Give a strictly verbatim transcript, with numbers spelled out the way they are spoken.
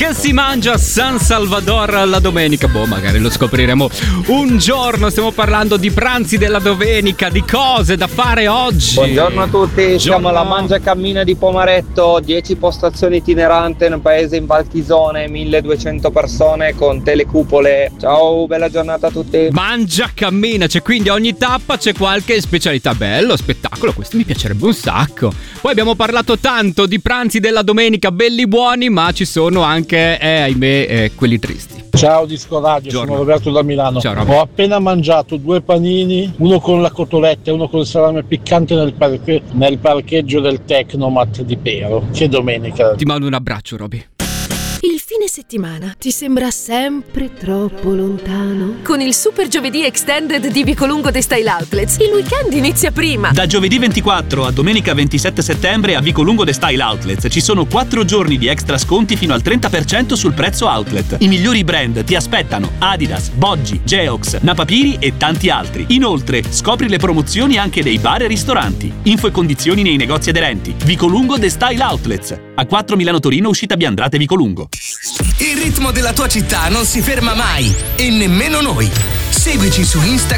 Che si mangia a San Salvador la domenica? Boh, magari lo scopriremo un giorno. Stiamo parlando di pranzi della domenica, di cose da fare oggi. Buongiorno a tutti, Buongiorno. siamo alla Mangia Cammina di Pomaretto, dieci postazioni itineranti in un paese in Valchisone, milleduecento persone con telecupole. Ciao, bella giornata a tutti. Mangia Cammina, c'è quindi a ogni tappa c'è qualche specialità. Bello, spettacolo, questo mi piacerebbe un sacco. Poi abbiamo parlato tanto di pranzi della domenica belli buoni, ma ci sono anche, eh, ahimè, eh, quelli tristi. Ciao Disco Radio, Giorno. sono Roberto da Milano. Ciao, Roberto. Ho appena mangiato due panini, uno con la cotoletta e uno con il salame piccante nel, parche- nel parcheggio del Tecnomat di Pero. Che domenica! Ti mando un abbraccio, Roby. Il fine settimana ti sembra sempre troppo lontano? Con il Super Giovedì Extended di Vicolungo The Style Outlets, il weekend inizia prima. Da giovedì ventiquattro a domenica ventisette settembre a Vicolungo The Style Outlets ci sono quattro giorni di extra sconti fino al trenta per cento sul prezzo outlet. I migliori brand ti aspettano: Adidas, Boggi, Geox, Napapiri e tanti altri. Inoltre, scopri le promozioni anche dei bar e ristoranti. Info e condizioni nei negozi aderenti. Vicolungo The Style Outlets. A quattro Milano Torino, uscita Biandrate Vicolungo. Il ritmo della tua città non si ferma mai e nemmeno noi. Seguici su Instagram